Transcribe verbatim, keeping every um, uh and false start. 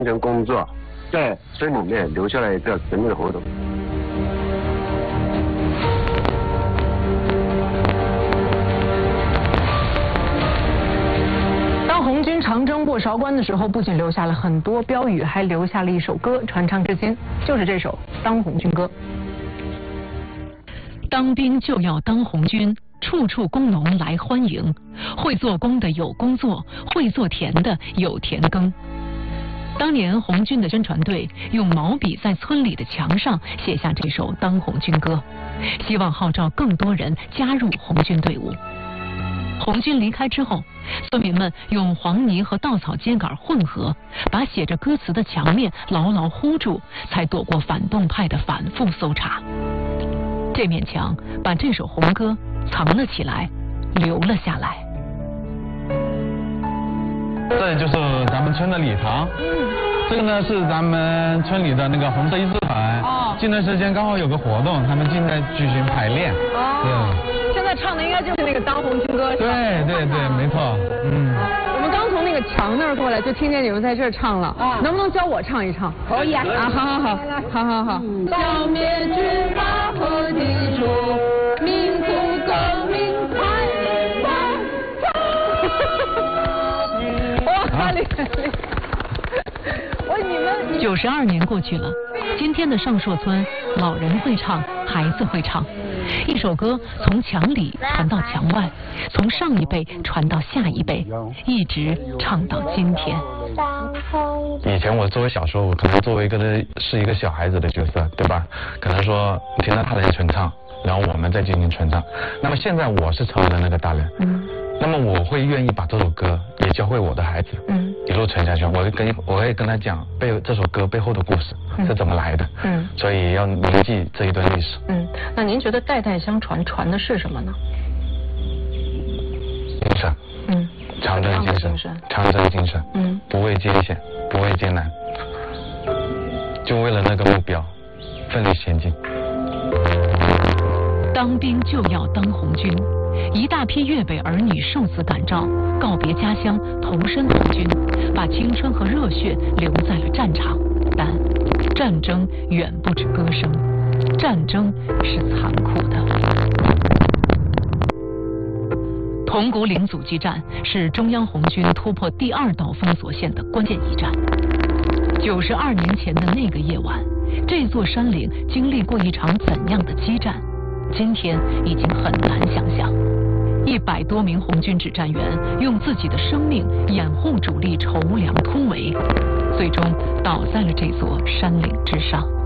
全工作，在村里面留下了一个革命的活动。 当红军长征过韶关的时候，不仅留下了很多标语，还留下了一首歌，传唱至今，就是这首《当红军歌》。 当兵就要当红军，处处工农来欢迎。会做工的有工作，会做田的有田耕。当年红军的宣传队用毛笔在村里的墙上写下这首《当红军歌》，希望号召更多人加入红军队伍。红军离开之后，村民们用黄泥和稻草秸秆混合，把写着歌词的墙面牢牢糊住，才躲过反动派的反复搜查。这面墙把这首红歌藏了起来，留了下来。 这就是咱们村的礼堂。嗯。这个呢是咱们村里的那个红色一字团。哦。近段时间刚好有个活动，他们正在举行排练。 哦。对。现在唱的应该就是那个《当红军歌》。 对对对，没错。嗯。 我们刚从那个墙那儿过来，就听见你们在这儿唱了。啊。能不能教我唱一唱？ 可以啊。 啊，好好好，好好好。 消灭军阀和地主，民族革命才完。 哇，厉害！我你们九十二年过去了，今天的上朔村，老人会唱，孩子会唱，一首歌从墙里传到墙外，从上一辈传到下一辈，一直唱到今天。 以前我作为小时候，我可能作为一个是一个小孩子的角色，对吧？可能说听到大人传唱，然后我们再进行传唱。那么现在我是成为了那个大人，嗯，那么我会愿意把这首歌也教会我的孩子，嗯，一路传下去。我会跟我会跟他讲背这首歌背后的故事是怎么来的，嗯，所以要铭记这一段历史。 嗯，那您觉得代代相传传的是什么呢？ 精神，嗯，长征精神，长征精神，嗯，不畏艰险，不畏艰难，就为了那个目标，奋力前进。 当兵就要当红军，一大批粤北儿女受此感召，告别家乡，投身红军，把青春和热血留在了战场。但战争远不止歌声，战争是残酷的。铜鼓岭阻击战是中央红军突破第二道封锁线的关键一战。九十二年前的那个夜晚，这座山岭经历过一场怎样的激战，今天已经很难想象。一百多名红军指战员用自己的生命掩护主力筹粮突围，最终倒在了这座山岭之上。